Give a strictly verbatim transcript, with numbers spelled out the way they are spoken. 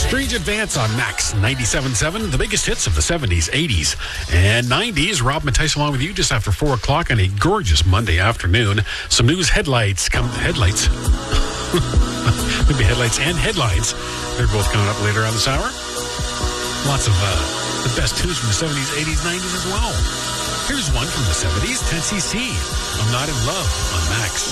Strange Advance on Max ninety-seven point seven, the biggest hits of the seventies, eighties, and nineties. Rob Mattice along with you just after four o'clock on a gorgeous Monday afternoon. Some news headlights come headlights. Maybe headlights and headlines. They're both coming up later on this hour. Lots of uh, the best tunes from the seventies, eighties, nineties as well. Here's one from the seventies, ten C C. I'm Not in Love on Max.